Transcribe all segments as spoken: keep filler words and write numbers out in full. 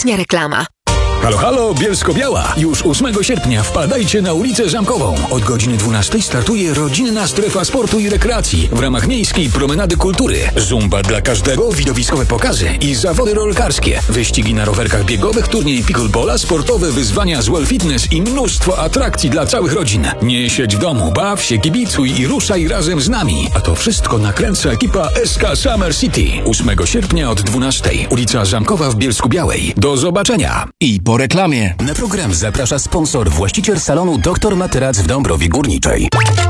Ostatnia reklama. Halo, halo, Bielsko-Biała! Już ósmego sierpnia wpadajcie na ulicę Zamkową. Od godziny dwunastej startuje rodzinna strefa sportu i rekreacji w ramach miejskiej promenady kultury. Zumba dla każdego, widowiskowe pokazy i zawody rolkarskie. Wyścigi na rowerkach biegowych, turniej pickleballa, sportowe wyzwania z Well Fitness i mnóstwo atrakcji dla całych rodzin. Nie siedź w domu, baw się, kibicuj i ruszaj razem z nami. A to wszystko nakręca ekipa S K Summer City. ósmego sierpnia od dwunastej. Ulica Zamkowa w Bielsku-Białej. Do zobaczenia! I po reklamie. Na program zaprasza sponsor, właściciel salonu doktor Materac w Dąbrowie Górniczej.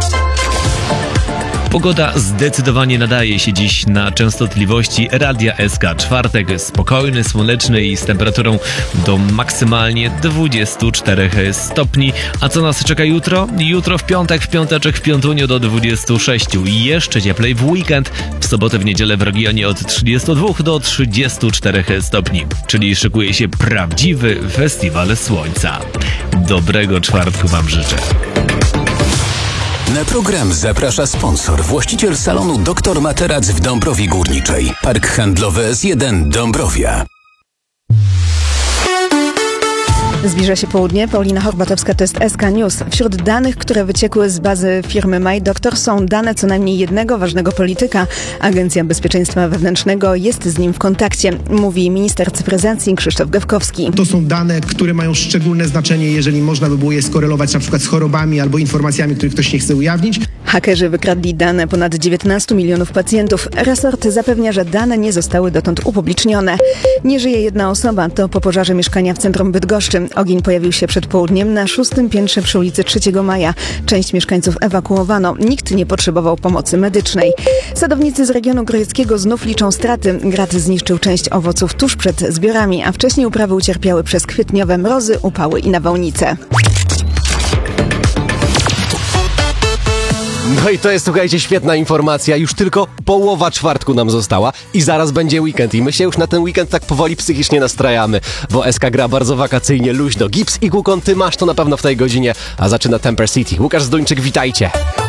Pogoda zdecydowanie nadaje się dziś na częstotliwości Radia S K. Czwartek spokojny, słoneczny i z temperaturą do maksymalnie dwudziestu czterech stopni. A co nas czeka jutro? Jutro w piątek, w piąteczek, w piątuniu do dwudziestu sześciu. I jeszcze cieplej w weekend, w sobotę, w niedzielę w regionie od trzydziestu dwóch do trzydziestu czterech stopni. Czyli szykuje się prawdziwy festiwal słońca. Dobrego czwartku wam życzę. Na program zaprasza sponsor, właściciel salonu doktor Materac w Dąbrowie Górniczej. Park handlowy S jeden Dąbrowia. Zbliża się południe. Paulina Horbatowska, to jest S K News. Wśród danych, które wyciekły z bazy firmy MyDoctor, są dane co najmniej jednego ważnego polityka. Agencja Bezpieczeństwa Wewnętrznego jest z nim w kontakcie, mówi minister cyfryzacji Krzysztof Gawkowski. To są dane, które mają szczególne znaczenie, jeżeli można by było je skorelować na przykład z chorobami albo informacjami, których ktoś nie chce ujawnić. Hakerzy wykradli dane ponad dziewiętnastu milionów pacjentów. Resort zapewnia, że dane nie zostały dotąd upublicznione. Nie żyje jedna osoba, to po pożarze mieszkania w centrum Bydgoszczy. Ogień pojawił się przed południem na szóstym piętrze przy ulicy trzeciego maja. Część mieszkańców ewakuowano. Nikt nie potrzebował pomocy medycznej. Sadownicy z regionu grodzieckiego znów liczą straty. Grad zniszczył część owoców tuż przed zbiorami, a wcześniej uprawy ucierpiały przez kwietniowe mrozy, upały i nawałnice. No i to jest, słuchajcie, świetna informacja. Już tylko połowa czwartku nam została i zaraz będzie weekend. I my się już na ten weekend tak powoli psychicznie nastrajamy, bo S K gra bardzo wakacyjnie, luźno. Gips i Kukon, ty masz to na pewno w tej godzinie, a zaczyna Temper City. Łukasz Zduńczyk, witajcie.